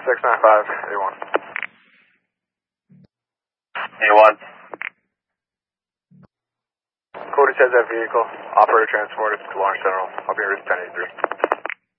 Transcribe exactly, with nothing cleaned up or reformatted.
six nine five, A one. A one. Cody says that vehicle, operator transported to Launch General. I'll be in route ten eighty-three.